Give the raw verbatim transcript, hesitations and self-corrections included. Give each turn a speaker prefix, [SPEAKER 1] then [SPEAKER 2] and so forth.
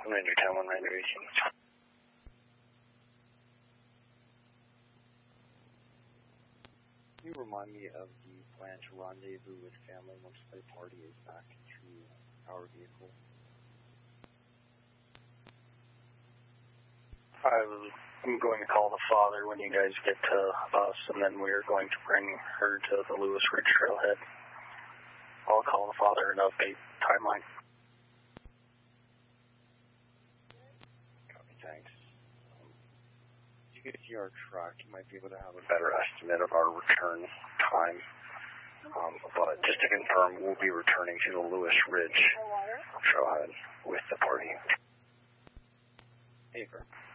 [SPEAKER 1] Ranger ten one, Ranger eighteen.
[SPEAKER 2] Can you remind me of the plan to rendezvous with family once the party is back to our vehicle?
[SPEAKER 1] I'm going to call the father when you guys get to us, and then we're going to bring her to the Lewis Ridge Trailhead. I'll call the father and update timeline.
[SPEAKER 2] Copy, thanks. Um, if you could see our truck, you might be able to have a better estimate of our return time. Um, but just to confirm, we'll be returning to the Lewis Ridge Trailhead with the party. Hey,